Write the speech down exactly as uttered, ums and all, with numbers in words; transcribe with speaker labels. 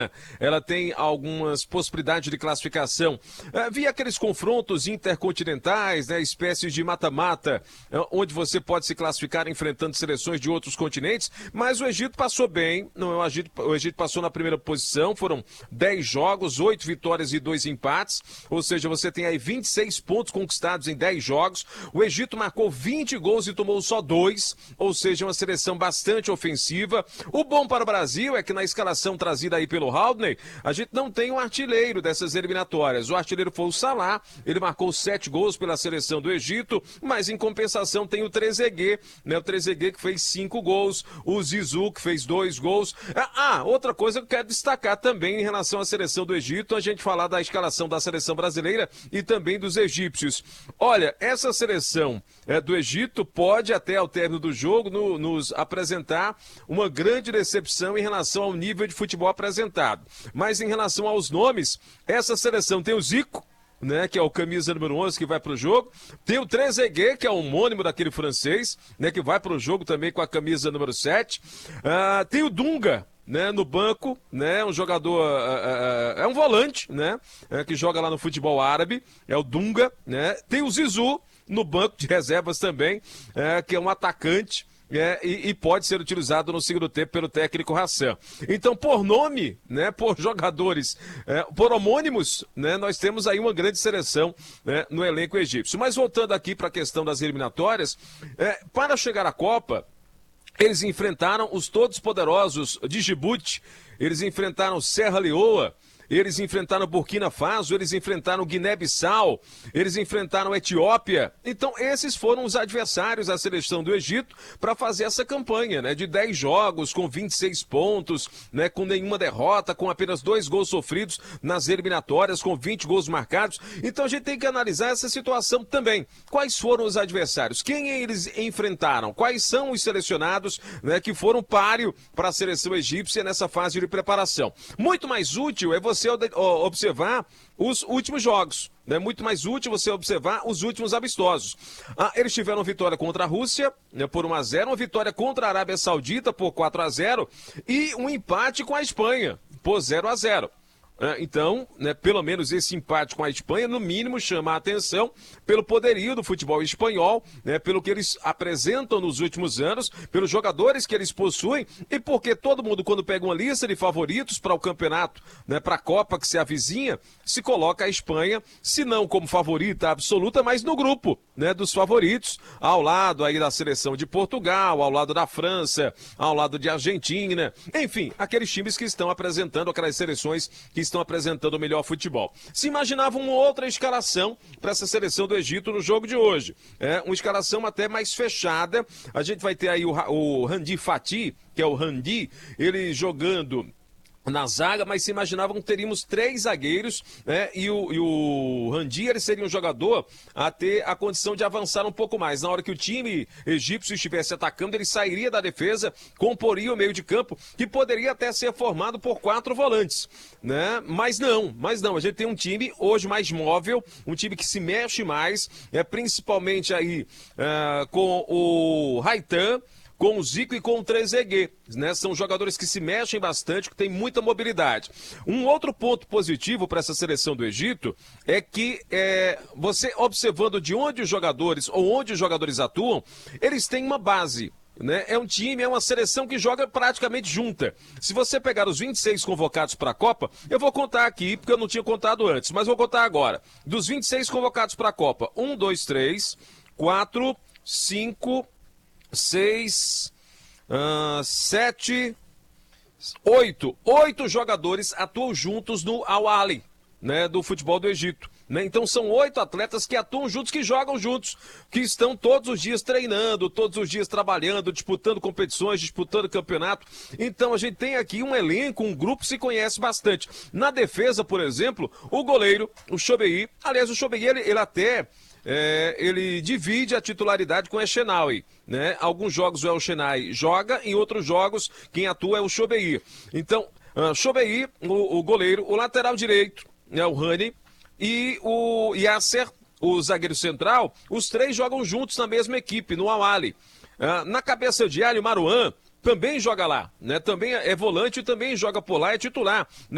Speaker 1: ela tem algumas possibilidades de classificação uh, via aqueles confrontos intercontinentais, né, espécies de mata-mata, uh, onde você pode se classificar enfrentando seleções de outros continentes, mas o Egito passou bem, não, o, Egito, o Egito passou na primeira posição, foram dez jogos, oito vitórias e dois empates, ou seja, você tem aí vinte e seis pontos conquistados em dez jogos, o Egito marcou vinte gols e tomou só dois, ou seja, uma seleção bastante ofensiva. O bom para o Brasil é que na escalação trazida aí pelo Haldney, a gente não tem um artilheiro dessas eliminatórias. O artilheiro foi o Salah, ele marcou sete gols pela seleção do Egito, mas em compensação tem o Trezeguet, né? O Trezeguet que fez cinco gols, o Zizou que fez dois gols. Ah, outra coisa que eu quero destacar também em relação à seleção do Egito, a gente falar da escalação da seleção brasileira e também dos egípcios. Olha, essa seleção é, do Egito pode até ao término do jogo no, nos apresentar uma grande decepção em relação ao nível de futebol apresentado. Mas em relação aos nomes, essa seleção tem o Zico, né, que é o camisa número onze que vai para o jogo, tem o Trezeguet, que é o homônimo daquele francês, né, que vai para o jogo também com a camisa número sete, uh, tem o Dunga, né, no banco, né, um jogador, uh, uh, é um volante, né, uh, que joga lá no futebol árabe, é o Dunga, né, tem o Zizou no banco de reservas também, uh, que é um atacante, É, e, e pode ser utilizado no segundo tempo pelo técnico Hassan. Então, por nome, né, por jogadores, é, por homônimos, né, nós temos aí uma grande seleção, né, no elenco egípcio. Mas voltando aqui para a questão das eliminatórias, é, para chegar à Copa, eles enfrentaram os todos poderosos de Djibouti, eles enfrentaram Serra Leoa, eles enfrentaram Burkina Faso, eles enfrentaram Guiné-Bissau, eles enfrentaram Etiópia. Então, esses foram os adversários da seleção do Egito para fazer essa campanha, né, de dez jogos, com vinte e seis pontos, né, com nenhuma derrota, com apenas dois gols sofridos nas eliminatórias, com vinte gols marcados. Então, a gente tem que analisar essa situação também. Quais foram os adversários? Quem eles enfrentaram? Quais são os selecionados, né, que foram páreo para a seleção egípcia nessa fase de preparação? Muito mais útil é você observar os últimos jogos, né? Muito mais útil você observar os últimos amistosos. Ah, eles tiveram vitória contra a Rússia, né, por um a zero, uma vitória contra a Arábia Saudita por quatro a zero e um empate com a Espanha por zero a zero. Então, né, pelo menos esse empate com a Espanha, no mínimo, chama a atenção pelo poderio do futebol espanhol, né, pelo que eles apresentam nos últimos anos, pelos jogadores que eles possuem e porque todo mundo, quando pega uma lista de favoritos para o campeonato, né, para a Copa que se avizinha, se coloca a Espanha, se não como favorita absoluta, mas no grupo, né, dos favoritos, ao lado aí da seleção de Portugal, ao lado da França, ao lado de Argentina, enfim, aqueles times que estão apresentando, aquelas seleções que estão apresentando o melhor futebol. Se imaginava uma outra escalação para essa seleção do Egito no jogo de hoje. É uma escalação até mais fechada. A gente vai ter aí o, o Handi Fatih, que é o Handi, ele jogando na zaga, mas se imaginavam que teríamos três zagueiros, né? E o, e o Handi, ele seria um jogador a ter a condição de avançar um pouco mais. Na hora que o time egípcio estivesse atacando, ele sairia da defesa, comporia o meio de campo, que poderia até ser formado por quatro volantes, né? Mas não, mas não. A gente tem um time hoje mais móvel, um time que se mexe mais, é, principalmente aí é, com o Raitan, com o Zico e com o Trezeguet, né? São jogadores que se mexem bastante, que têm muita mobilidade. Um outro ponto positivo para essa seleção do Egito é que é, você observando de onde os jogadores, ou onde os jogadores atuam, eles têm uma base. Né? É um time, é uma seleção que joga praticamente junta. Se você pegar os vinte e seis convocados para a Copa, eu vou contar aqui, porque eu não tinha contado antes, mas vou contar agora. Dos vinte e seis convocados para a Copa, um, dois, três, quatro, cinco... seis, uh, sete, oito. Oito jogadores atuam juntos no Al-Ahly, né, do futebol do Egito. Né? Então são oito atletas que atuam juntos, que jogam juntos, que estão todos os dias treinando, todos os dias trabalhando, disputando competições, disputando campeonato. Então a gente tem aqui um elenco, um grupo que se conhece bastante. Na defesa, por exemplo, o goleiro, o Chobeí, aliás, o Chobeí, ele, ele até... É, ele divide a titularidade com o Eshenawi, né? Alguns jogos o El Shenawi joga, em outros jogos quem atua é o Chobeí. Então, uh, Chobeí, o, o goleiro, o lateral direito, né, o Rani, e o Yasser, o zagueiro central, os três jogam juntos na mesma equipe, no Al-Ahly. Uh, na cabeça de área, o Marouane também joga lá, né? Também é volante e também joga por lá, é titular, né?